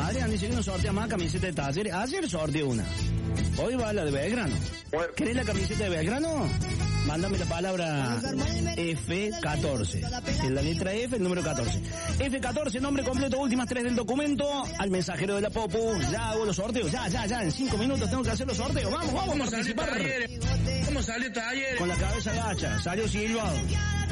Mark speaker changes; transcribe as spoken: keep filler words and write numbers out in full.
Speaker 1: Adrián dice que no sortea más camiseta de Talleres. Ayer sorteó una. Hoy va la de Belgrano. ¿Querés la camiseta de Belgrano? Mándame la palabra F catorce. En la letra F, el número catorce. F catorce, nombre completo, últimas tres del documento. Al mensajero de la Popu. Ya hago los sorteos. Ya, ya, ya. En cinco minutos tengo que hacer los sorteos. Vamos, vamos a participar.
Speaker 2: ¿Cómo salió Talleres?
Speaker 1: Con la cabeza gacha. Salió silbado.